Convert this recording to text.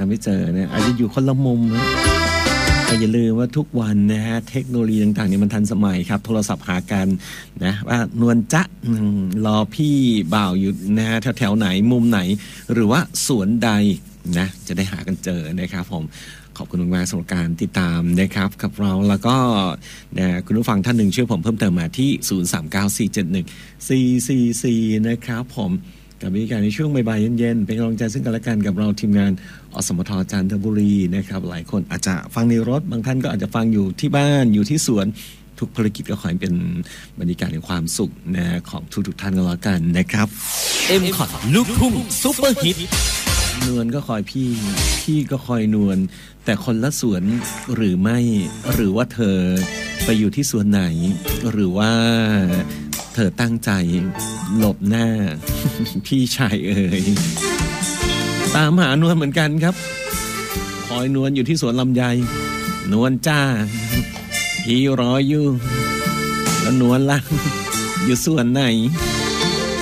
กันไม่เจอเนี่ยอาจจะอยู่คนละมุมนะแต่อย่าลืมว่าทุกวันนะฮะเทคโนโลยีต่างๆเนี่ยมันทันสมัยครับโทรศัพท์หากันนะว่านวลจ๊ะรอพี่บ่าวอยู่นะฮะแถวๆไหนมุมไหนหรือว่าสวนใดนะจะได้หากันเจอนะครับผมขอบคุณมากๆสำหรับการติดตามนะครับกับเราแล้วก็คุณผู้ฟังท่านหนึ่งช่วยผมเพิ่มเติมมาที่0394714444นะครับผมกับวิธีการในช่วงบ่ายๆเย็นๆเป็นกำลังใจซึ่งกันและกันกับเราทีมงานอสมทจันทบุรีนะครับหลายคนอาจจะฟังในรถบางท่านก็อาจจะฟังอยู่ที่บ้านอยู่ที่สวนทุกภารกิจก็ขอให้เป็นบรรยากาศแห่งความสุขนะของทุกท่านกันแล้วกันนะครับ M-Cot ลูกทุ่งซุปเปอร์ฮิตนวลก็คอยพี่ก็คอยนวลแต่คนละสวนหรือไม่หรือว่าเธอไปอยู่ที่สวนไหนหรือว่าเธอตั้งใจหลบหน้า พี่ชายเอ่ยตามหานวลเหมือนกันครับคอยนวลอยู่ที่สวนลำไยนวลจ้าพี่รออยู่แล้วนวลล่ะอยู่ส่วนไหน